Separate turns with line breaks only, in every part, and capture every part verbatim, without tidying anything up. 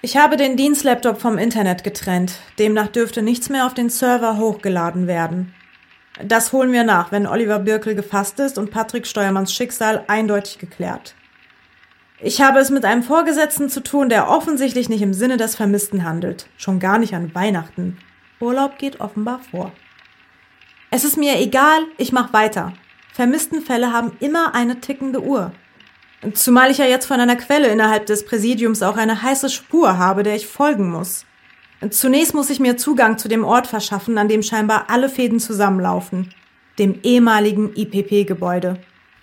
Ich habe den Dienstlaptop vom Internet getrennt. Demnach dürfte nichts mehr auf den Server hochgeladen werden. Das holen wir nach, wenn Oliver Birkel gefasst ist und Patrick Steuermanns Schicksal eindeutig geklärt. Ich habe es mit einem Vorgesetzten zu tun, der offensichtlich nicht im Sinne des Vermissten handelt. Schon gar nicht an Weihnachten. Urlaub geht offenbar vor. Es ist mir egal, ich mache weiter. Vermisstenfälle haben immer eine tickende Uhr. Zumal ich ja jetzt von einer Quelle innerhalb des Präsidiums auch eine heiße Spur habe, der ich folgen muss. Zunächst muss ich mir Zugang zu dem Ort verschaffen, an dem scheinbar alle Fäden zusammenlaufen. Dem ehemaligen I P P-Gebäude.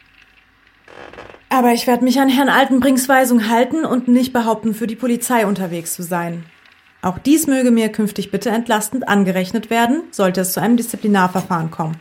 Aber ich werde mich an Herrn Altenbrinks Weisung halten und nicht behaupten, für die Polizei unterwegs zu sein. Auch dies möge mir künftig bitte entlastend angerechnet werden, sollte es zu einem Disziplinarverfahren kommen.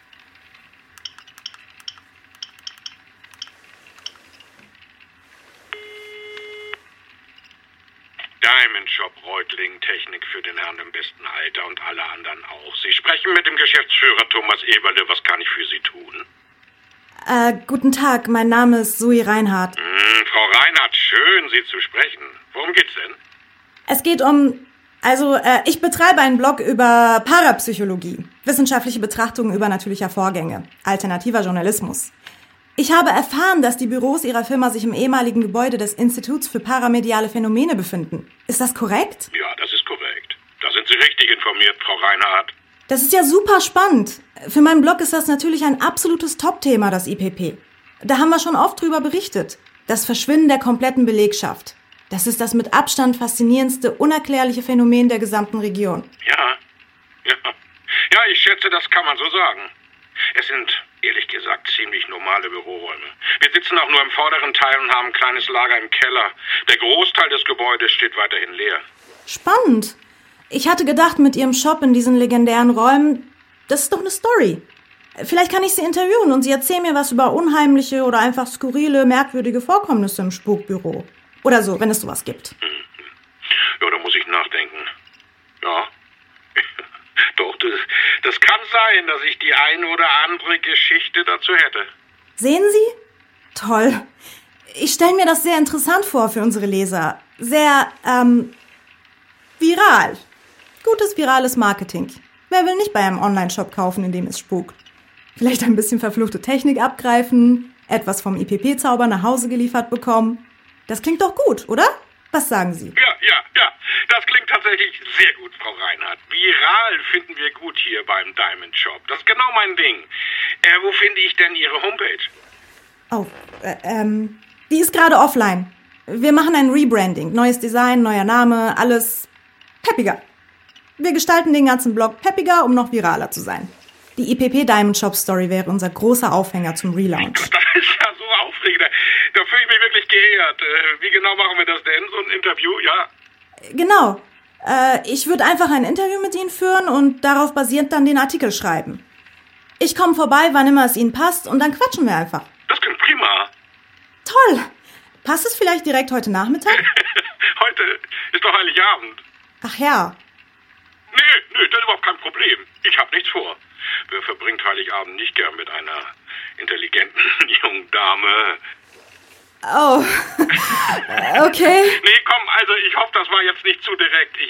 Diamond Shop Reutling, Technik für den Herrn im besten Alter und alle anderen auch. Sie sprechen mit dem Geschäftsführer Thomas Eberle. Was kann ich für Sie tun?
Äh, guten Tag, mein Name ist Zoe Reinhardt.
Hm, Frau Reinhardt, schön, Sie zu sprechen. Worum geht's denn?
Es geht um... Also, äh, ich betreibe einen Blog über Parapsychologie, wissenschaftliche Betrachtungen übernatürlicher Vorgänge, alternativer Journalismus. Ich habe erfahren, dass die Büros Ihrer Firma sich im ehemaligen Gebäude des Instituts für paramediale Phänomene befinden. Ist das korrekt?
Ja, das ist korrekt. Da sind Sie richtig informiert, Frau Reinhardt.
Das ist ja super spannend. Für meinen Blog ist das natürlich ein absolutes Top-Thema, das I P P. Da haben wir schon oft drüber berichtet. Das Verschwinden der kompletten Belegschaft. Das ist das mit Abstand faszinierendste, unerklärliche Phänomen der gesamten Region.
Ja, ja. Ja, ich schätze, das kann man so sagen. Es sind, ehrlich gesagt, ziemlich normale Büroräume. Wir sitzen auch nur im vorderen Teil und haben ein kleines Lager im Keller. Der Großteil des Gebäudes steht weiterhin leer.
Spannend. Ich hatte gedacht, mit Ihrem Shop in diesen legendären Räumen, das ist doch eine Story. Vielleicht kann ich Sie interviewen und Sie erzählen mir was über unheimliche oder einfach skurrile, merkwürdige Vorkommnisse im Spukbüro. Oder so, wenn es sowas gibt.
Ja, da muss ich nachdenken. Ja. Doch, das, das kann sein, dass ich die eine oder andere Geschichte dazu hätte.
Sehen Sie? Toll. Ich stelle mir das sehr interessant vor für unsere Leser. Sehr, ähm, viral. Gutes virales Marketing. Wer will nicht bei einem Online-Shop kaufen, in dem es spukt? Vielleicht ein bisschen verfluchte Technik abgreifen, etwas vom I P P-Zauber nach Hause geliefert bekommen. Das klingt doch gut, oder? Was sagen Sie?
Ja, ja, ja. Das klingt tatsächlich sehr gut, Frau Reinhardt. Viral finden wir gut hier beim Diamond Shop. Das ist genau mein Ding. Äh, wo finde ich denn Ihre Homepage?
Oh, äh, ähm, die ist gerade offline. Wir machen ein Rebranding. Neues Design, neuer Name, alles peppiger. Wir gestalten den ganzen Blog peppiger, um noch viraler zu sein. Die I P P Diamond Shop Story wäre unser großer Aufhänger zum Relaunch.
Das ist ja so aufregend. Da fühle ich mich wirklich geehrt. Äh, wie genau machen wir das denn? So ein Interview, ja?
Genau. Äh, ich würde einfach ein Interview mit Ihnen führen und darauf basierend dann den Artikel schreiben. Ich komme vorbei, wann immer es Ihnen passt, und dann quatschen wir einfach.
Das klingt prima.
Toll. Passt es vielleicht direkt heute Nachmittag?
Heute ist doch Heiligabend.
Ach ja.
Nee, nee, das ist überhaupt kein Problem. Ich habe nichts vor. Wer verbringt Heiligabend nicht gern mit einer intelligenten jungen Dame?
Oh, okay.
Nee, komm, also ich hoffe, das war jetzt nicht zu direkt. Ich